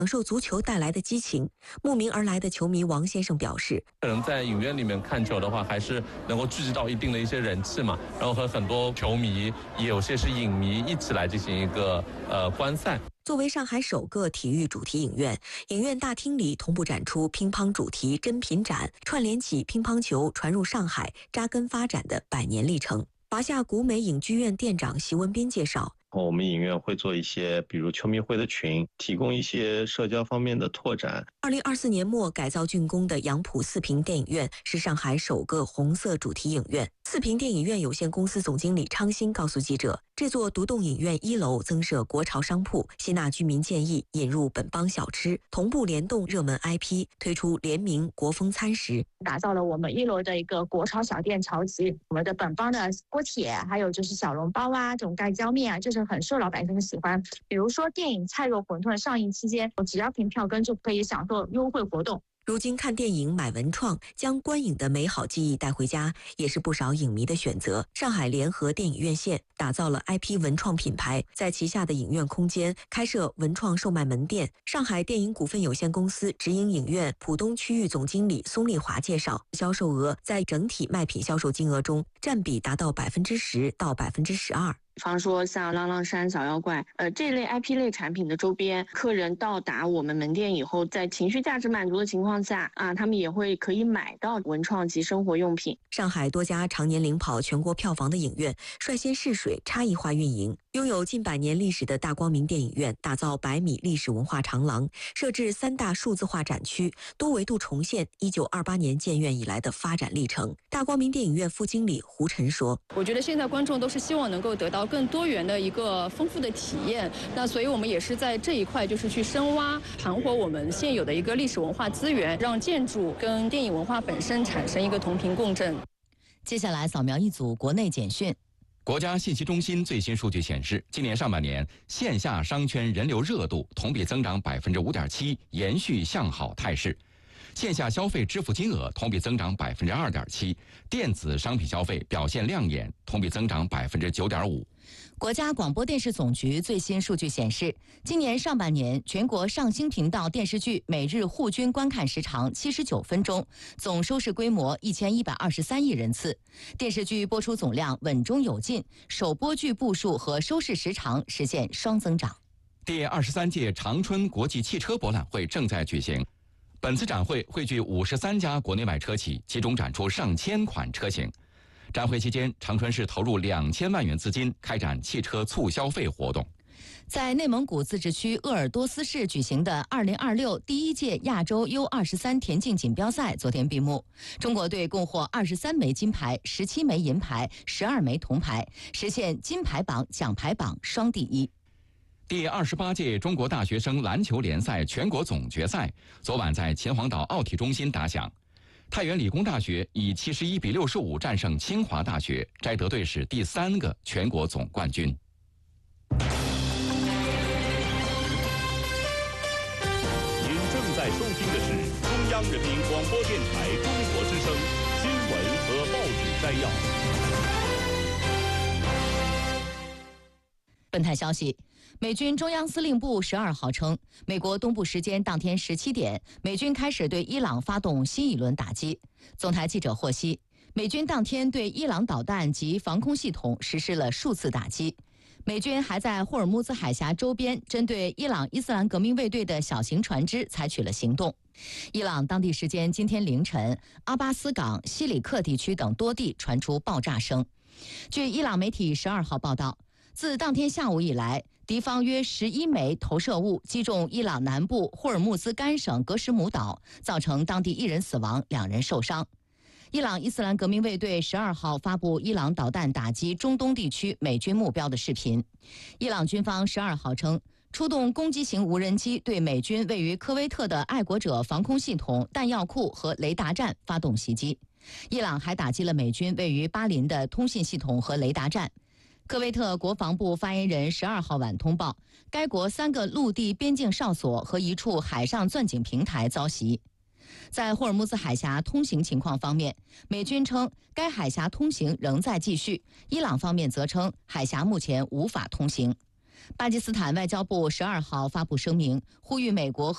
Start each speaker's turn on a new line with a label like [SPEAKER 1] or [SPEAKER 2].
[SPEAKER 1] 享受足球带来的激情。慕名而来的球迷王先生表示，
[SPEAKER 2] 可能在影院里面看球的话，还是能够聚集到一定的一些人气嘛，然后和很多球迷，也有些是影迷一起来进行一个观赛。
[SPEAKER 1] 作为上海首个体育主题影院，影院大厅里同步展出乒乓主题珍品展，串联起乒乓球传入上海、扎根发展的100年历程。华夏古美影剧院店长席文斌介绍，
[SPEAKER 3] 我们影院会做一些，比如球迷会的群，提供一些社交方面的拓展。
[SPEAKER 1] 2024年末改造竣工的杨浦四平电影院是上海首个红色主题影院。四平电影院有限公司总经理昌鑫告诉记者，这座独栋影院1楼增设国潮商铺，吸纳居民建议引入本帮小吃，同步联动热门 IP， 推出联名国风餐食，
[SPEAKER 4] 打造了我们1楼的一个国潮小店潮集，我们的本帮的锅贴，还有就是小笼包啊，这种盖浇面啊，就是很受老百姓的喜欢。比如说电影《菜肉馄饨》上映期间，只要凭票根就可以享受优惠活动。
[SPEAKER 1] 如今看电影买文创，将观影的美好记忆带回家，也是不少影迷的选择。上海联合电影院线打造了 IP 文创品牌，在旗下的影院空间开设文创售卖门店。上海电影股份有限公司直营影院浦东区域总经理宋丽华介绍，销售额在整体卖品销售金额中占比达到10%到12%。
[SPEAKER 5] 比方说像浪浪山、小妖怪，这类 IP 类产品的周边，客人到达我们门店以后，在情绪价值满足的情况下他们也可以买到文创及生活用品。
[SPEAKER 1] 上海多家常年领跑全国票房的影院率先试水差异化运营。拥有近100年历史的大光明电影院打造100米历史文化长廊，设置3大数字化展区，多维度重现1928年建院以来的发展历程。大光明电影院副经理胡晨说，
[SPEAKER 6] 我觉得现在观众都是希望能够得到更多元的一个丰富的体验，那所以我们也是在这一块就是去深挖盘活我们现有的一个历史文化资源，让建筑跟电影文化本身产生一个同频共振。
[SPEAKER 7] 接下来扫描一组国内简讯。
[SPEAKER 8] 国家信息中心最新数据显示，今年上半年线下商圈人流热度同比增长5.7%，延续向好态势。线下消费支付金额同比增长2.7%，电子商品消费表现亮眼，同比增长9.5%。
[SPEAKER 7] 国家广播电视总局最新数据显示，今年上半年全国上星频道电视剧每日户均观看时长79分钟，总收视规模1123亿人次，电视剧播出总量稳中有进，首播剧部数和收视时长实现双增长。
[SPEAKER 8] 第23届长春国际汽车博览会正在举行，本次展会汇聚53家国内外车企，集中展出上千款车型。展会期间，长春市投入2000万元资金开展汽车促消费活动。
[SPEAKER 7] 在内蒙古自治区鄂尔多斯市举行的2026第1届亚洲 U23田径锦标赛昨天闭幕，中国队共获23枚金牌、17枚银牌、12枚铜牌，实现金牌榜、奖牌榜双第一。
[SPEAKER 8] 第28届中国大学生篮球联赛全国总决赛昨晚在秦皇岛奥体中心打响。太原理工大学以71比65战胜清华大学，摘得队史第3个全国总冠军。
[SPEAKER 9] 您正在收听的是中央人民广播电台中国之声新闻和报纸摘要。
[SPEAKER 7] 本台消息，美军中央司令部12号称，美国东部时间当天17点，美军开始对伊朗发动新一轮打击。总台记者获悉，美军当天对伊朗导弹及防空系统实施了数次打击。美军还在霍尔木兹海峡周边针对伊朗伊斯兰革命卫队的小型船只采取了行动。伊朗当地时间今天凌晨，阿巴斯港、西里克地区等多地传出爆炸声。据伊朗媒体12号报道，自当天下午以来，敌方约11枚投射物击中伊朗南部霍尔木兹干省格什姆岛，造成当地1人死亡，2人受伤。伊朗伊斯兰革命卫队12号发布伊朗导弹打击中东地区美军目标的视频。伊朗军方12号称，出动攻击型无人机对美军位于科威特的爱国者防空系统、弹药库和雷达站发动袭击。伊朗还打击了美军位于巴林的通信系统和雷达站。科威特国防部发言人12号晚通报，该国3个陆地边境哨所和一处海上钻井平台遭袭。在霍尔木兹海峡通行情况方面，美军称该海峡通行仍在继续，伊朗方面则称海峡目前无法通行。巴基斯坦外交部12号发布声明，呼吁美国和